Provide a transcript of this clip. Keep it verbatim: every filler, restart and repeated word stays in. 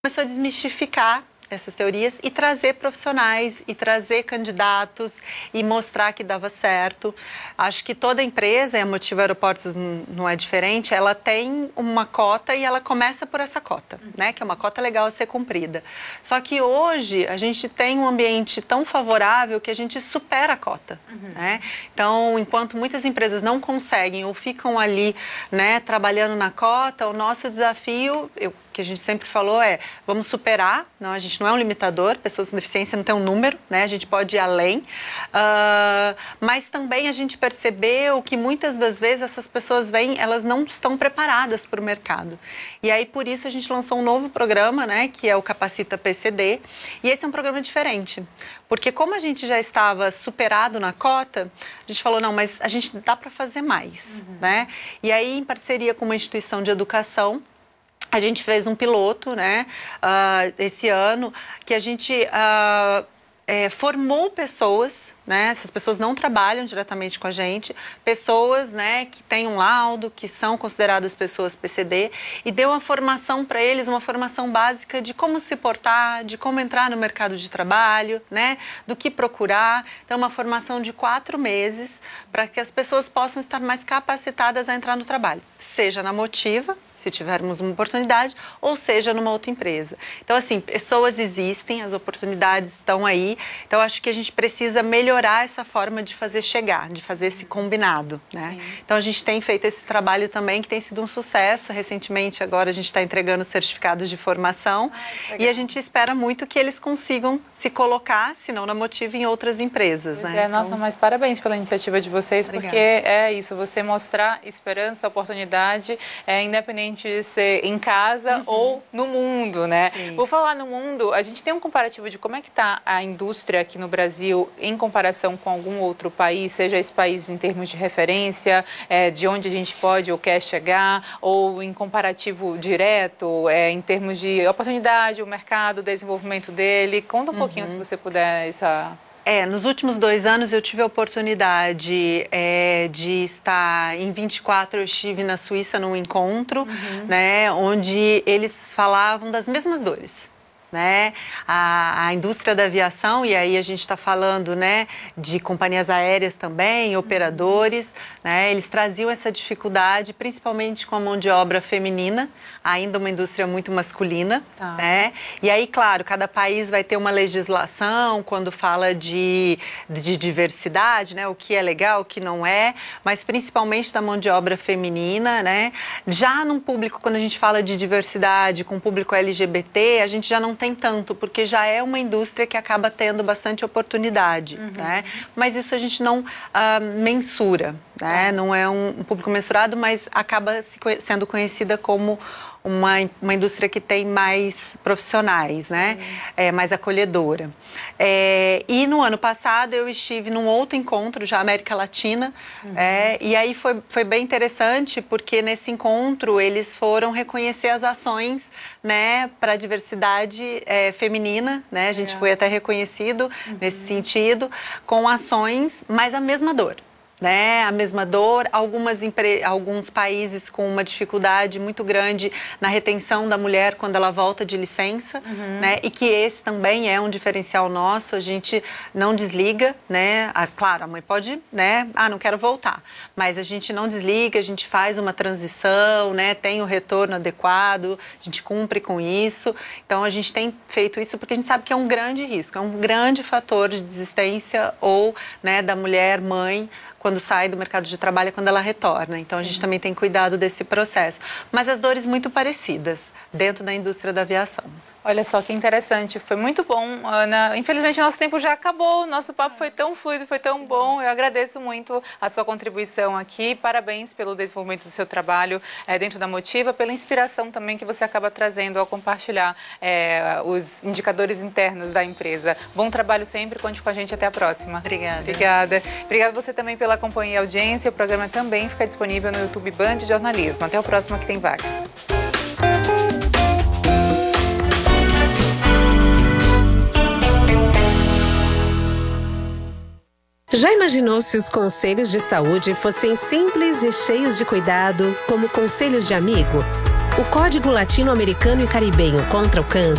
começou a desmistificar essas teorias e trazer profissionais e trazer candidatos e mostrar que dava certo. Acho que toda empresa, e a Motiva Aeroportos não é diferente, ela tem uma cota e ela começa por essa cota, né? Que é uma cota legal a ser cumprida. Só que hoje a gente tem um ambiente tão favorável que a gente supera a cota, uhum. né? Então, enquanto muitas empresas não conseguem ou ficam ali, né, trabalhando na cota, o nosso desafio, eu, que a gente sempre falou é, vamos superar, não, a gente não é um limitador, pessoas com deficiência não tem um número, né, a gente pode ir além, uh, mas também a gente percebeu que muitas das vezes essas pessoas vêm, elas não estão preparadas para o mercado. E aí, por isso, a gente lançou um novo programa, né, que é o Capacita P C D, e esse é um programa diferente, porque como a gente já estava superado na cota, a gente falou, não, mas a gente dá para fazer mais, uhum. né, e aí, em parceria com uma instituição de educação, a gente fez um piloto, né, uh, esse ano, que a gente uh, é, formou pessoas, né, essas pessoas não trabalham diretamente com a gente, pessoas, né, que têm um laudo, que são consideradas pessoas P C D, e deu uma formação para eles, uma formação básica de como se portar, de como entrar no mercado de trabalho, né, do que procurar. Então, uma formação de quatro meses para que as pessoas possam estar mais capacitadas a entrar no trabalho, seja na Motiva, se tivermos uma oportunidade, ou seja, numa outra empresa. Então, assim, pessoas existem, as oportunidades estão aí, então acho que a gente precisa melhorar essa forma de fazer chegar, de fazer esse combinado, né? Sim. Então, a gente tem feito esse trabalho também, que tem sido um sucesso. Recentemente, agora, a gente está entregando certificados de formação. Ai, e a gente espera muito que eles consigam se colocar, se não na Motiva, em outras empresas, pois né? É, nossa, então... mas parabéns pela iniciativa de vocês, Obrigada. Porque é isso, você mostrar esperança, oportunidade, é, independente de ser em casa uhum. ou no mundo, né? Sim. Vou falar no mundo, a gente tem um comparativo de como é que está a indústria aqui no Brasil em comparação com algum outro país, seja esse país em termos de referência, é, de onde a gente pode ou quer chegar, ou em comparativo direto, é, em termos de oportunidade, o mercado, o desenvolvimento dele. Conta um uhum. pouquinho, se você puder, essa... É, nos últimos dois anos eu tive a oportunidade é, de estar, em vinte e quatro eu estive na Suíça num encontro, uhum. né, onde eles falavam das mesmas dores. Né? A, a indústria da aviação, e aí a gente está falando, né, de companhias aéreas também, operadores, uhum. né? Eles traziam essa dificuldade, principalmente com a mão de obra feminina, ainda uma indústria muito masculina. Tá. Né? E aí, claro, cada país vai ter uma legislação quando fala de, de diversidade, né? O que é legal, o que não é, mas principalmente da mão de obra feminina. Né? Já num público, quando a gente fala de diversidade com o público L G B T, a gente já não tem tanto, porque já é uma indústria que acaba tendo bastante oportunidade, uhum. né? Mas isso a gente não uh, mensura, né? É. Não é um, um público mensurado, mas acaba se, sendo conhecida como uma, uma indústria que tem mais profissionais, né? Uhum. É, mais acolhedora. É, e no ano passado eu estive num outro encontro, já América Latina, uhum. é, e aí foi, foi bem interessante, porque nesse encontro eles foram reconhecer as ações, né, para a diversidade é, feminina, né? A gente é. foi até reconhecido uhum. nesse sentido, com ações, mas a mesma dor. Né, a mesma dor, algumas empre... alguns países com uma dificuldade muito grande na retenção da mulher quando ela volta de licença, uhum. né, e que esse também é um diferencial nosso, a gente não desliga, né, a, claro, a mãe pode, né, ah, não quero voltar, mas a gente não desliga, a gente faz uma transição, né, tem o retorno adequado, a gente cumpre com isso, então a gente tem feito isso porque a gente sabe que é um grande risco, é um grande fator de desistência ou, né, da mulher mãe, quando sai do mercado de trabalho, é quando ela retorna. Então, a gente também tem cuidado desse processo. Mas as dores muito parecidas dentro da indústria da aviação. Olha só que interessante, foi muito bom, Ana. Infelizmente, nosso tempo já acabou, nosso papo foi tão fluido, foi tão bom. Eu agradeço muito a sua contribuição aqui. Parabéns pelo desenvolvimento do seu trabalho é, dentro da Motiva, pela inspiração também que você acaba trazendo ao compartilhar é, os indicadores internos da empresa. Bom trabalho sempre, conte com a gente, até a próxima. Obrigada. Obrigada. Obrigada você também pela companhia e audiência. O programa também fica disponível no YouTube Band Jornalismo. Até o próximo que tem vaga. Já imaginou se os conselhos de saúde fossem simples e cheios de cuidado, como conselhos de amigo? O Código Latino-Americano e Caribenho contra o Câncer